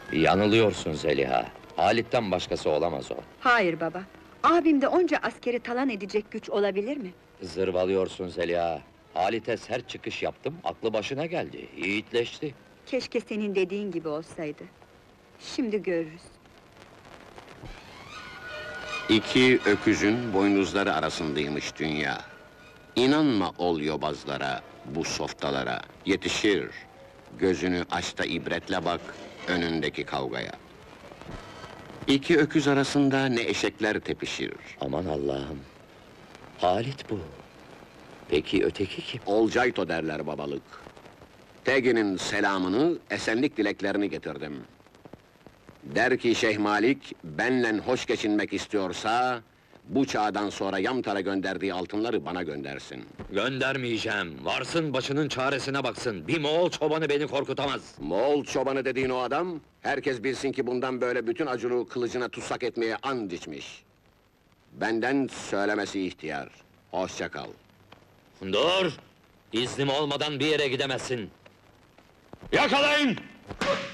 Yanılıyorsun Zeliha. Halit'ten başkası olamaz o. Hayır baba. Abimde onca askeri talan edecek güç olabilir mi? Zırvalıyorsun Zeliha. Halit'e sert çıkış yaptım, aklı başına geldi, yiğitleşti. Keşke senin dediğin gibi olsaydı. Şimdi görürüz. İki öküzün boynuzları arasındaymış dünya. İnanma ol yobazlara, bu softalara. Yetişir. Gözünü aç da ibretle bak önündeki kavgaya. İki öküz arasında ne eşekler tepişir. Aman Allah'ım! Halit bu. Peki öteki kim? Olcayto derler babalık. Tegin'in selamını, esenlik dileklerini getirdim. Der ki Şeyh Malik, benle hoş geçinmek istiyorsa... ...bu çağdan sonra Yamtar'a gönderdiği altınları bana göndersin. Göndermeyeceğim, varsın başının çaresine baksın. Bir Moğol çobanı beni korkutamaz. Moğol çobanı dediğin o adam... ...herkes bilsin ki bundan böyle bütün acılığı kılıcına tutsak etmeye and içmiş. Benden söylemesi ihtiyar. Hoşça kal. Dur! İznim olmadan bir yere gidemezsin. Yakalayın!